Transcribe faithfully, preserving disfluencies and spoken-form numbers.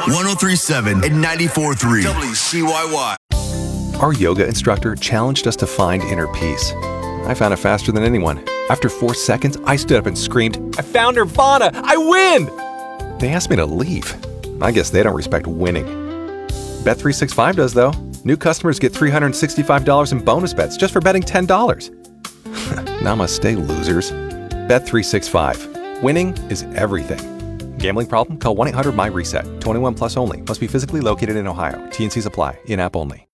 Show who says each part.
Speaker 1: one oh three point seven and ninety-four point three W C Y Y.
Speaker 2: Our yoga instructor challenged us to find inner peace. I found it faster than anyone. After four seconds, I stood up and screamed, "I found Nirvana! I win!" They asked me to leave. I guess they don't respect winning. Bet three sixty-five does, though. New customers get three hundred sixty-five dollars in bonus bets just for betting ten dollars. Namaste, losers. Bet three sixty-five. Winning is everything. Gambling problem? Call one eight hundred M Y RESET. twenty-one plus only. Must be physically located in Ohio. T and Cs apply. In-app only.